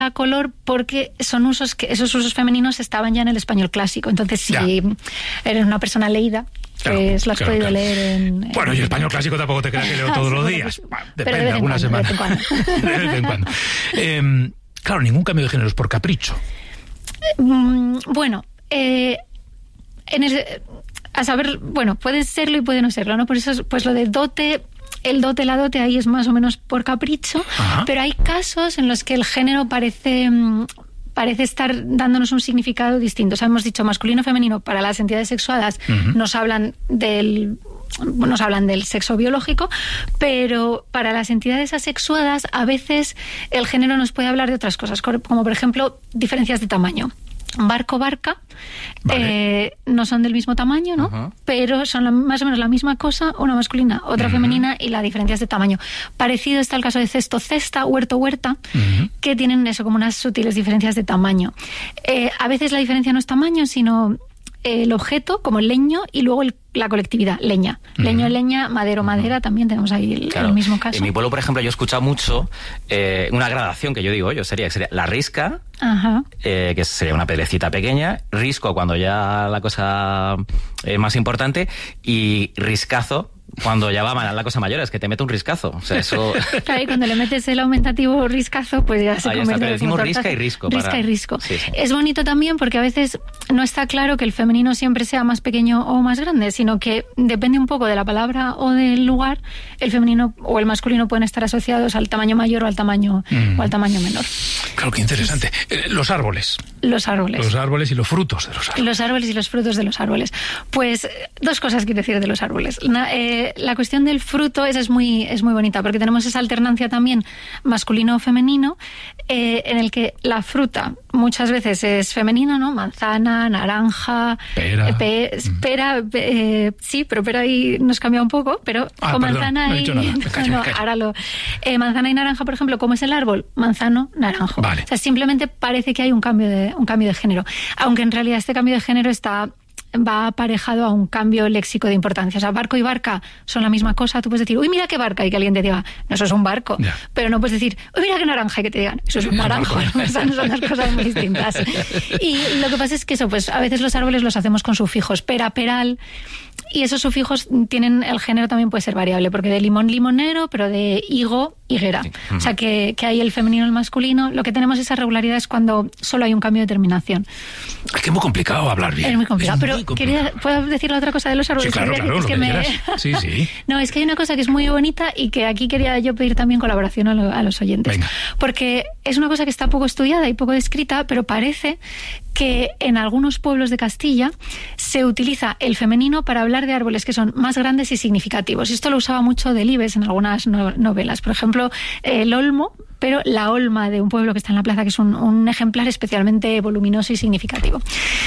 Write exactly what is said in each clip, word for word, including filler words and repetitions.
color porque son usos que esos usos femeninos estaban ya en el español clásico. Entonces, si ya. eres una persona leída, Claro, pues lo has claro, podido claro. leer en, en... Bueno, y el español clásico tampoco te creas que leo todos los días. Bueno, depende, de alguna semana. De vez en cuando. De vez en cuando. Eh, claro, ningún cambio de género es por capricho. Mm, bueno, eh, en el, a saber, bueno, puede serlo y puede no serlo, ¿no? Por eso, pues lo de dote... El dote, la dote, ahí es más o menos por capricho. Ajá. Pero hay casos en los que el género parece... parece estar dándonos un significado distinto. O sea, hemos dicho masculino, femenino, para las entidades sexuadas uh-huh. nos hablan del nos hablan del sexo biológico, pero para las entidades asexuadas a veces el género nos puede hablar de otras cosas, como por ejemplo diferencias de tamaño. Barco, barca, vale. eh, no son del mismo tamaño, ¿no? Uh-huh. Pero son la, más o menos la misma cosa, una masculina, otra uh-huh. femenina, y la diferencia es de tamaño. Parecido está el caso de cesto, cesta, huerto, huerta, uh-huh. que tienen eso, como unas sutiles diferencias de tamaño. Eh, a veces la diferencia no es tamaño, sino el objeto, como el leño, y luego el, la colectividad, leña. Uh-huh. Leño, leña, madero, madera, uh-huh. también tenemos ahí el, claro. el mismo caso. En mi pueblo, por ejemplo, yo he escuchado mucho eh, una gradación que yo digo, yo sería, sería la risca, uh-huh. eh, que sería una pelecita pequeña, risco cuando ya la cosa es más importante, y riscazo cuando ya va la cosa mayor, es que te mete un riscazo. O sea, eso... Claro, y cuando le metes el aumentativo riscazo, pues ya se ah, ya convierte está, pero en decimos risca y risco. Risca para... y risco. Sí, sí. Es bonito también porque a veces no está claro que el femenino siempre sea más pequeño o más grande, sino que depende un poco de la palabra o del lugar, el femenino o el masculino pueden estar asociados al tamaño mayor o al tamaño, mm. o al tamaño menor. Claro, qué interesante. Los árboles. Los árboles. Los árboles y los frutos de los árboles. Los árboles y los frutos de los árboles. Pues dos cosas quiero decir de los árboles. La, eh, la cuestión del fruto, esa es muy, es muy bonita, porque tenemos esa alternancia también masculino-femenino, eh, en el que la fruta muchas veces es femenina, ¿no? Manzana, naranja, pera, eh, pe, pera eh, sí, pero pera ahí nos cambia un poco, pero ah, con perdón, manzana no he y... dicho nada. Me callo, no, me callo. ahora lo... Eh, manzana y naranja, por ejemplo, ¿cómo es el árbol? Manzano, naranjo. Vale. O sea, simplemente parece que hay un cambio de, un cambio de género, aunque en realidad este cambio de género está... va aparejado a un cambio léxico de importancia. O sea, barco y barca son la misma cosa. Tú puedes decir, uy, mira qué barca, y que alguien te diga, no, eso es un barco. Yeah. Pero no puedes decir, uy, mira qué naranja, y que te digan, eso es un naranjo. O sea, son dos cosas muy distintas. Y lo que pasa es que eso, pues a veces los árboles los hacemos con sufijos, pera, peral, y esos sufijos tienen, el género también puede ser variable, porque de limón, limonero, pero de higo, higuera. Sí. O sea, que, que hay el femenino y el masculino. Lo que tenemos esa regularidad es cuando solo hay un cambio de terminación. Es que es muy complicado hablar bien. Es muy complicado, es pero muy complicado. Quería, ¿puedo decir la otra cosa de los árboles? Sí, claro, claro, es lo que que me... quieras. Sí, sí. No, es que hay una cosa que es muy bonita y que aquí quería yo pedir también colaboración a, lo, a los oyentes. Venga. Porque es una cosa que está poco estudiada y poco descrita, pero parece que en algunos pueblos de Castilla se utiliza el femenino para hablar de árboles que son más grandes y significativos. Y esto lo usaba mucho Delibes en algunas no, novelas. Por ejemplo, el olmo, pero la olma de un pueblo que está en la plaza, que es un, un ejemplar especialmente voluminoso y significativo.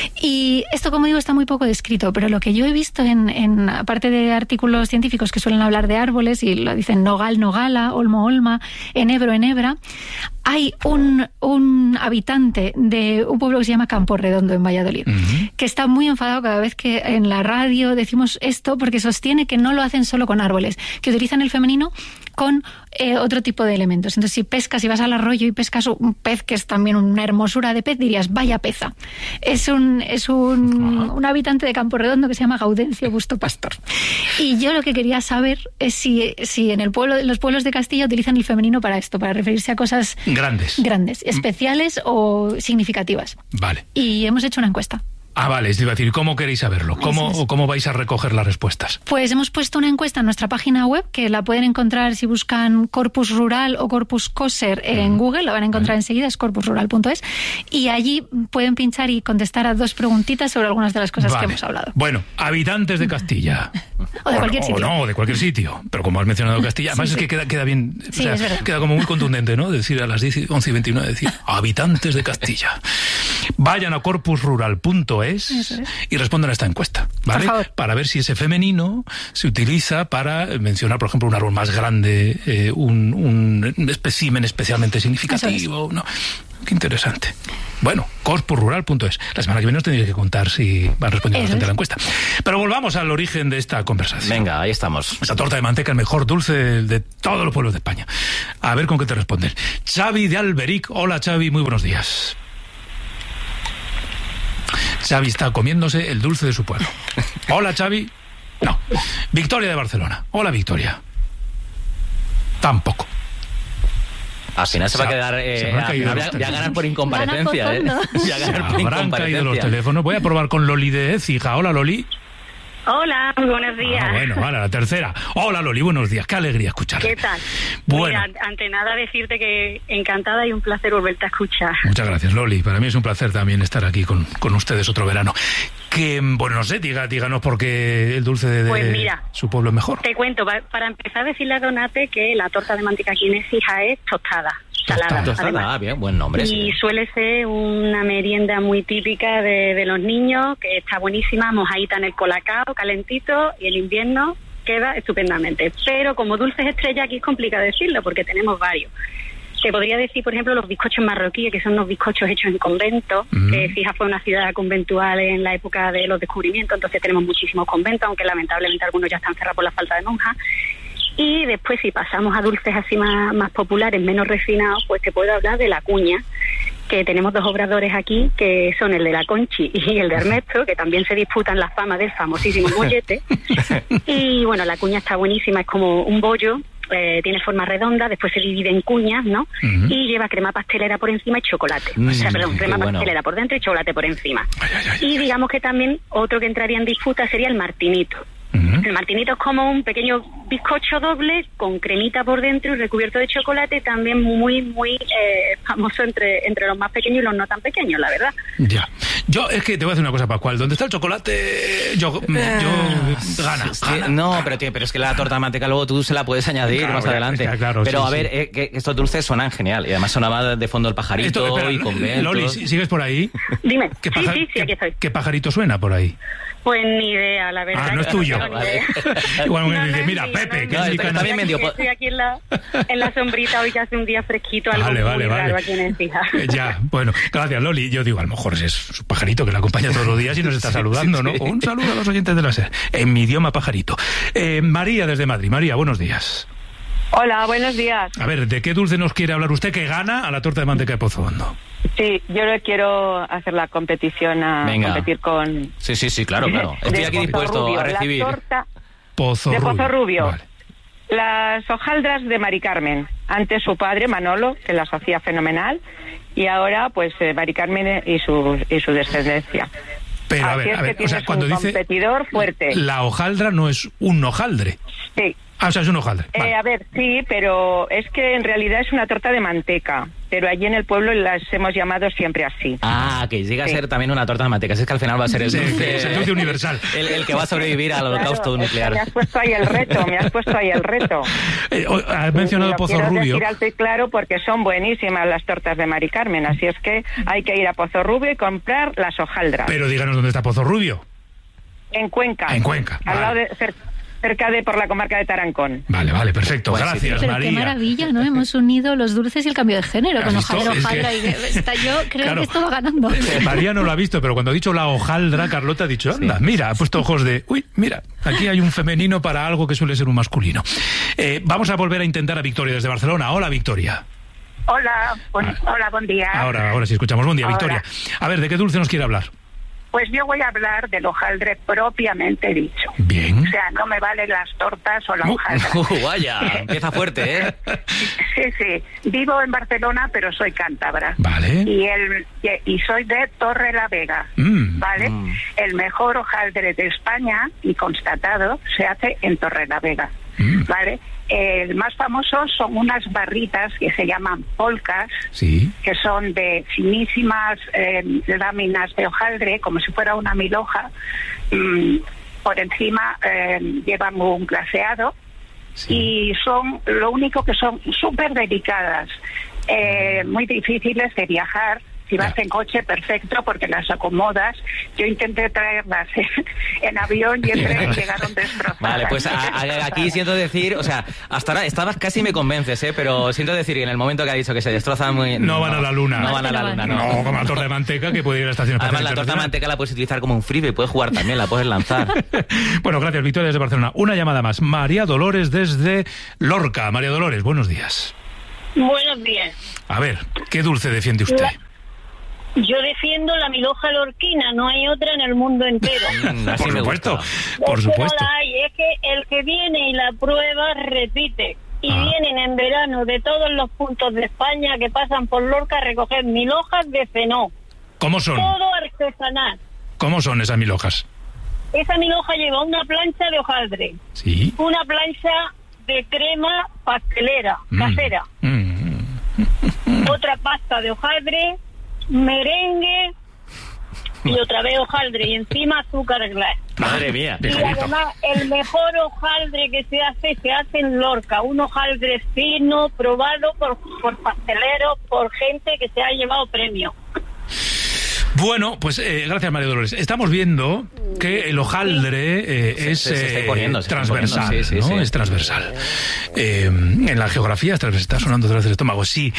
Y esto, como digo, está muy poco descrito, pero lo que yo he visto en, en aparte de artículos científicos que suelen hablar de árboles, y lo dicen nogal, nogala, olmo, olma, enebro, enebra, hay un, un habitante de un pueblo que se llama Campo Redondo, en Valladolid, uh-huh. que está muy enfadado cada vez que en la radio decimos esto, porque sostiene que no lo hacen solo con árboles, que utilizan el femenino con eh, otro tipo de elementos. Entonces, si pescas, si vas al arroyo y pescas un pez que es también una hermosura de pez, dirías, vaya peza. Es un, es un, uh-huh. un habitante de Campo Redondo que se llama Gaudencio Busto Pastor. Y yo lo que quería saber es si, si en el pueblo, los pueblos de Castilla utilizan el femenino para esto, para referirse a cosas grandes, grandes, especiales mm. o significativas. Vale. Y hemos hecho una encuesta. Ah, vale, es decir, ¿cómo queréis saberlo? ¿Cómo, es. ¿Cómo vais a recoger las respuestas? Pues hemos puesto una encuesta en nuestra página web, que la pueden encontrar si buscan Corpus Rural o Corpus Coser en mm. Google, la van a encontrar vale. enseguida, es corpus rural punto es, y allí pueden pinchar y contestar a dos preguntitas sobre algunas de las cosas vale. que hemos hablado. Bueno, habitantes de Castilla. o de o cualquier no, sitio. O no, de cualquier sitio. Pero como has mencionado Castilla, además sí, sí. es que queda, queda bien, sí, o sea, queda como muy contundente, ¿no? Decir a las diez, once y veintinueve, decir, habitantes de Castilla. Vayan a corpus rural punto es. Eso es. Y respondan a esta encuesta, ¿vale? Por favor. Para ver si ese femenino se utiliza para mencionar, por ejemplo, un árbol más grande, eh, un, un espécimen especialmente significativo. ¿No? Qué interesante. Bueno, corpus rural punto es. La semana que viene os tendréis que contar si van respondiendo la gente a la encuesta. Pero volvamos al origen de esta conversación. Venga, ahí estamos. Esa torta de manteca, el mejor dulce de todos los pueblos de España. A ver con qué te responden. Xavi de Alberic. Hola, Xavi, muy buenos días. Xavi está comiéndose el dulce de su pueblo. Hola, Xavi. No. Victoria de Barcelona. Hola, Victoria. Tampoco. Al final se va a quedar... Eh, a, voy, a, voy a ganar por incomparecencia, ¿eh? Voy a ganar por Habrán caído los teléfonos. Voy a probar con Loli de Écija. Hola, Loli. Hola, muy buenos días. Ah, bueno, vale, la tercera. Hola, Loli, buenos días. Qué alegría escucharte. ¿Qué tal? Bueno. Mira, ante nada decirte que encantada y un placer volverte a escuchar. Muchas gracias, Loli. Para mí es un placer también estar aquí con, con ustedes otro verano. Que, bueno, no sé, diga, díganos por qué el dulce de, de pues mira, su pueblo es mejor. Te cuento, para empezar a decirle a Donate que la torta de manteca aquí en Écija es tostada. Salada, tostada, ah, bien, buen nombre. Y sí. suele ser una merienda muy típica de, de los niños, que está buenísima, mojadita en el colacao, calentito, y en invierno queda estupendamente. Pero como dulces estrella aquí es complicado decirlo, porque tenemos varios. Se podría decir, por ejemplo, los bizcochos marroquíes, que son unos bizcochos hechos en convento, mm. que Écija fue una ciudad conventual en la época de los descubrimientos, entonces tenemos muchísimos conventos, aunque lamentablemente algunos ya están cerrados por la falta de monjas. Y después, si pasamos a dulces así más, más populares, menos refinados, pues te puedo hablar de la cuña, que tenemos dos obradores aquí, que son el de la Conchi y el de Ernesto, que también se disputan la fama del famosísimo mollete. Y bueno, la cuña está buenísima, es como un bollo, eh, tiene forma redonda, después se divide en cuñas, ¿no? Uh-huh. Y lleva crema pastelera por encima y chocolate. Mm, o sea, perdón, crema bueno. pastelera por dentro y chocolate por encima. Ay, ay, ay, y digamos que también otro que entraría en disputa sería el martinito. Uh-huh. El martinito es como un pequeño bizcocho doble con cremita por dentro y recubierto de chocolate, también muy, muy eh, famoso entre entre los más pequeños y los no tan pequeños, la verdad. Ya. Yo, es que te voy a decir una cosa, Pascual. Donde está el chocolate, yo, yo gana, sí, gana. No, pero, tío, pero es que la torta de manteca luego tú se la puedes añadir claro, más adelante. Es que, claro, pero sí, a ver, sí. eh, que estos dulces suenan genial. Y además sonaba de fondo el pajarito. Esto, espera, y conventos. Loli, ¿sigues por ahí? Dime. ¿Qué sí, paja- sí, sí, aquí estoy. ¿qué, ¿Qué pajarito suena por ahí? Pues ni idea, la verdad. Ah, no es tuyo. No vale. Igual me no, dice, no mira, mío, Pepe, no que no, es mi está, canal. está bien medio... Estoy aquí en la, en la sombrita, hoy que hace un día fresquito, algo vale, muy vale, raro vale. aquí en Écija. Ya, bueno, gracias, Loli. Yo digo, a lo mejor es su pajarito que la acompaña todos los días y nos está saludando, ¿no? Un saludo a los oyentes de la SER, en mi idioma pajarito. Eh, María, desde Madrid. María, buenos días. Hola, buenos días. A ver, ¿de qué dulce nos quiere hablar usted que gana a la torta de manteca de Pozo Hondo? Sí, yo le quiero hacer la competición a Venga. competir con... Sí, sí, sí, claro, claro. Estoy de aquí Pozo dispuesto Rubio, a recibir. La torta Pozo de Rubio. Pozo Rubio. Vale. Las hojaldras de Mari Carmen. Antes su padre, Manolo, que las hacía fenomenal. Y ahora, pues, eh, Mari Carmen y su, y su descendencia. Pero, a Así ver, es a ver, que o sea, tienes cuando un dice... competidor fuerte. La hojaldra no es un hojaldre. Sí. Ah, o sea, es un hojaldre. Eh, Vale. a ver, sí, pero es que en realidad es una torta de manteca. Pero allí en el pueblo las hemos llamado siempre así. Ah, que llega Sí. a ser también una torta de manteca. Es que al final va a ser el Sí, dulce, es el dulce universal. El, el que va a sobrevivir al holocausto Claro, nuclear. Me has puesto ahí el reto, me has puesto ahí el reto. Eh, has mencionado Y lo Pozo quiero Rubio. decir alto y claro porque son buenísimas las tortas de Mari Carmen, así es que hay que ir a Pozo Rubio y comprar las hojaldras. Pero díganos dónde está Pozo Rubio. En Cuenca. En Cuenca, Al vale. lado de, cer- cerca de por la comarca de Tarancón. Vale, vale, perfecto. Buen Gracias, sitio. Pero María. qué maravilla, ¿no? Hemos unido los dulces y el cambio de género ¿Has con visto? hojaldra, Es hojaldra que- y está, yo creo Claro. que esto va ganando. Eh, María no lo ha visto, pero cuando ha dicho la hojaldra, Carlota ha dicho, anda, mira, ha puesto ojos de, uy, mira, aquí hay un femenino para algo que suele ser un masculino. Eh, vamos a volver a intentar a Victoria desde Barcelona. Hola, Victoria. Hola, bon, Ah. hola, buen día. Ahora, ahora sí escuchamos. Buen día, Hola. Victoria. A ver, ¿de qué dulce nos quiere hablar? Pues yo voy a hablar del hojaldre propiamente dicho. Bien. O sea, no me valen las tortas o la Uh, hojaldra. Uh, vaya, empieza fuerte, ¿eh? Sí, sí. Vivo en Barcelona, pero soy cántabra. Vale. Y el y soy de Torre la Vega, Mm. ¿vale? Mm. El mejor hojaldre de España, y constatado, se hace en Torre la Vega, Mm. ¿vale? El más famoso son unas barritas que se llaman polcas, Sí. que son de finísimas eh, láminas de hojaldre, como si fuera una milhoja. Mm, por encima eh, llevan un glaseado. Sí. Y son, lo único que son súper delicadas, eh, muy difíciles de viajar, Si vas en coche, perfecto, porque las acomodas. Yo intenté traerlas en, en avión y en tren llegaron destrozadas. Vale, pues a, a, aquí siento decir, o sea, hasta ahora estabas casi me convences, ¿eh? Pero siento decir que en el momento que ha dicho que se destrozan muy... No, no van a la luna. No van a la luna, no. No, como la torta de manteca que puede ir a la estación espacial. Además, la torta de manteca la puedes utilizar como un freebie, puedes jugar también, la puedes lanzar. Bueno, gracias, Victoria desde Barcelona. Una llamada más. María Dolores desde Lorca. María Dolores, buenos días. Buenos días. A ver, ¿qué dulce defiende usted? La... Yo defiendo la milhoja lorquina, no hay otra en el mundo entero. Por supuesto, por supuesto. No la hay, es que el que viene y la prueba repite. Y ah. vienen en verano de todos los puntos de España que pasan por Lorca a recoger milhojas de Fenó. ¿Cómo son? Todo artesanal. ¿Cómo son esas milhojas? Esa milhoja lleva una plancha de hojaldre. Sí. Una plancha de crema pastelera, mm. casera. Mm. Otra pasta de hojaldre, merengue y otra vez hojaldre y encima azúcar glass. Madre mía. Y además el mejor hojaldre que se hace se hace en Lorca, un hojaldre fino, probado por, por pasteleros, por gente que se ha llevado premio. Bueno, pues eh, gracias, María Dolores. Estamos viendo que el hojaldre eh, es se, se está poniendo, se transversal, está poniendo, sí, sí, ¿no? sí. Es transversal. Eh, en la geografía está sonando otra vez el estómago. Sí.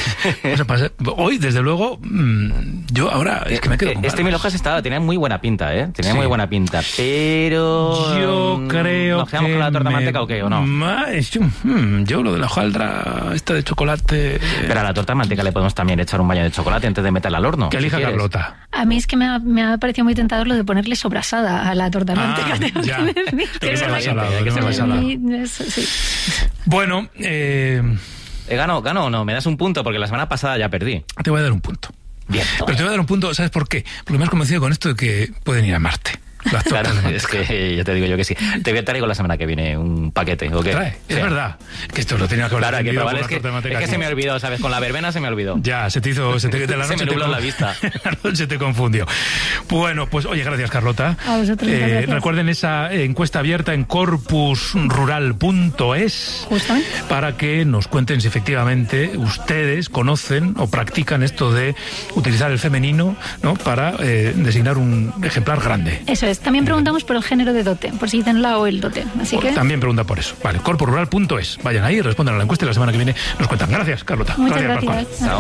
Hoy, desde luego, mmm, yo ahora es que me quedo con Este milhojas estaba, tenía muy buena pinta, ¿eh? Tenía sí. muy buena pinta, pero... Yo creo ¿nos quedamos que con la torta me... manteca o qué, o no? Yo, mm, yo lo de la hojaldra, esta de chocolate... Pero a la torta manteca le podemos también echar un baño de chocolate antes de meterla al horno. Que elija si Carlota. A mí es que me ha, me ha parecido muy tentador lo de ponerle sobrasada a la torta ah, manteca. Ya. Que sea más salado, que sea más salado. Sí. Bueno, eh... eh, ¿Gano, ¿Gano o no? ¿Me das un punto? Porque la semana pasada ya perdí. Te voy a dar un punto. Bien. Pero te voy a dar un punto, ¿sabes por qué? Porque me has convencido con esto de que pueden ir a Marte. Las claro, es que yo te digo yo que sí. Te voy a traer la semana que viene un paquete, ¿o qué? Trae, es sí. verdad. Que esto lo tenía que haber claro, que probable es que, es que se me olvidó, ¿sabes? Con la verbena se me olvidó. Ya, se te hizo... Se te, de la se noche me nubló te, la vista. Se te confundió. Bueno, pues oye, gracias, Carlota. A vosotros, eh, gracias. Recuerden esa encuesta abierta en corpus rural punto es Justamente. Para que nos cuenten si efectivamente ustedes conocen o practican esto de utilizar el femenino, ¿no? Para eh, designar un ejemplar grande. Eso es. También preguntamos por el género de dote, por si dicen la o el dote. Así que... También pregunta por eso. Vale, corpus rural punto es. Vayan ahí, respondan a la encuesta y la semana que viene nos cuentan. Gracias, Carlota. Muchas gracias, gracias. Chao.